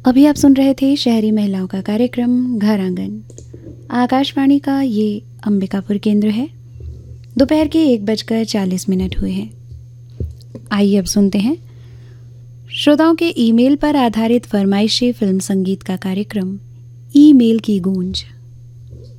अभी आप सुन रहे थे शहरी महिलाओं का कार्यक्रम घर आंगन। आकाशवाणी का ये अंबिकापुर केंद्र है। दोपहर के 1:40 हुए हैं। आइए अब सुनते हैं श्रोताओं के ईमेल पर आधारित फरमाइशी फिल्म संगीत का कार्यक्रम ईमेल की गूंज।